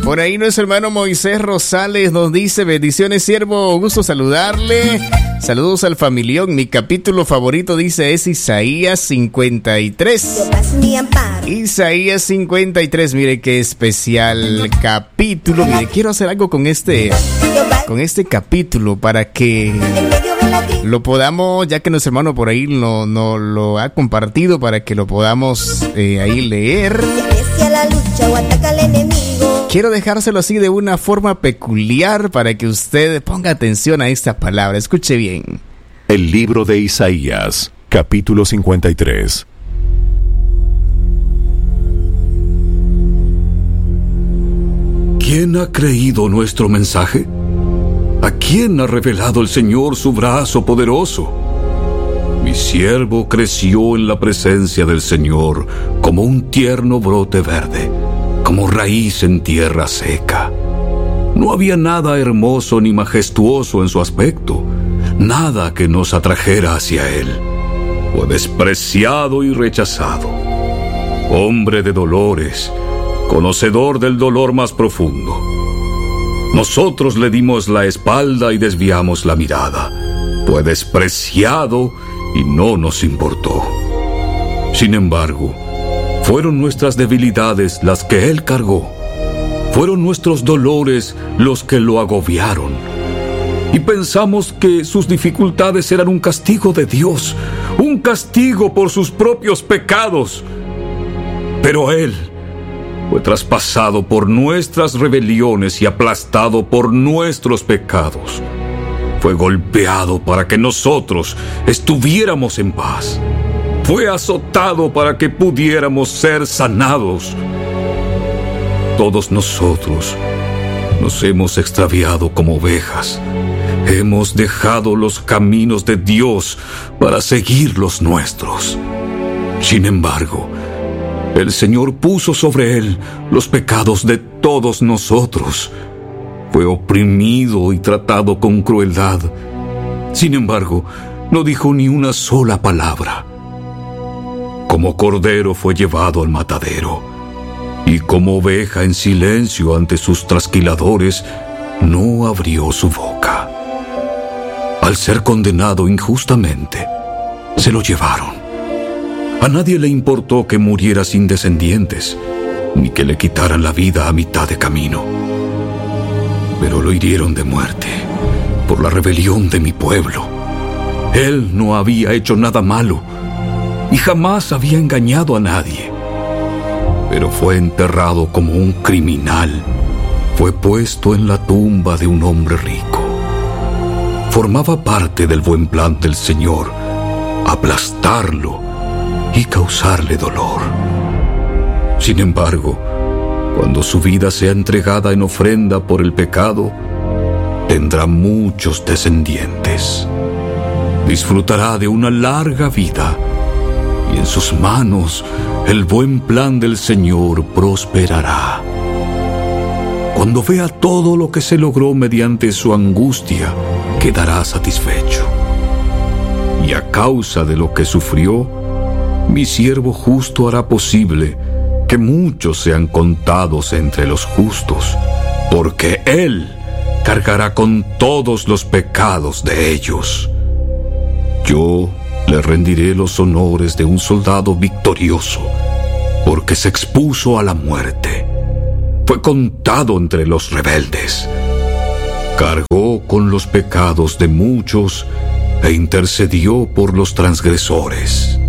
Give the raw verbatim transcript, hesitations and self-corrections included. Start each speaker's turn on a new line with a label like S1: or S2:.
S1: Por ahí nuestro hermano Moisés Rosales nos dice: bendiciones, siervo, gusto saludarle. Saludos al familión. Mi capítulo favorito, dice, es Isaías cincuenta y tres. Isaías cincuenta y tres, mire qué especial capítulo. Mire, quiero hacer algo con este, con este capítulo para que lo podamos, ya que nuestro hermano por ahí no, no lo ha compartido, para que lo podamos eh, ahí leer. Quiero dejárselo así de una forma peculiar para que usted ponga atención a esta palabra. Escuche bien.
S2: El libro de Isaías, capítulo cincuenta y tres.
S3: ¿Quién ha creído nuestro mensaje? ¿A quién ha revelado el Señor su brazo poderoso? Mi siervo creció en la presencia del Señor como un tierno brote verde, como raíz en tierra seca. No había nada hermoso ni majestuoso en su aspecto, nada que nos atrajera hacia él. Fue despreciado y rechazado, hombre de dolores, conocedor del dolor más profundo. Nosotros le dimos la espalda y desviamos la mirada. Fue despreciado y no nos importó. Sin embargo, fueron nuestras debilidades las que él cargó. Fueron nuestros dolores los que lo agobiaron. Y pensamos que sus dificultades eran un castigo de Dios, un castigo por sus propios pecados. Pero él fue traspasado por nuestras rebeliones y aplastado por nuestros pecados. Fue golpeado para que nosotros estuviéramos en paz. Fue azotado para que pudiéramos ser sanados. Todos nosotros nos hemos extraviado como ovejas. Hemos dejado los caminos de Dios para seguir los nuestros. Sin embargo, el Señor puso sobre él los pecados de todos nosotros. Fue oprimido y tratado con crueldad. Sin embargo, no dijo ni una sola palabra. Como cordero fue llevado al matadero, y como oveja en silencio ante sus trasquiladores, no abrió su boca. Al ser condenado injustamente, se lo llevaron. A nadie le importó que muriera sin descendientes, ni que le quitaran la vida a mitad de camino. Pero lo hirieron de muerte por la rebelión de mi pueblo. Él no había hecho nada malo y jamás había engañado a nadie. Pero fue enterrado como un criminal. Fue puesto en la tumba de un hombre rico. Formaba parte del buen plan del Señor, aplastarlo y causarle dolor. Sin embargo, cuando su vida sea entregada en ofrenda por el pecado, tendrá muchos descendientes. Disfrutará de una larga vida, y en sus manos el buen plan del Señor prosperará. Cuando vea todo lo que se logró mediante su angustia, quedará satisfecho. Y a causa de lo que sufrió, mi siervo justo hará posible que muchos sean contados entre los justos, porque él cargará con todos los pecados de ellos. Yo le rendiré los honores de un soldado victorioso, porque se expuso a la muerte. Fue contado entre los rebeldes. Cargó con los pecados de muchos e intercedió por los transgresores.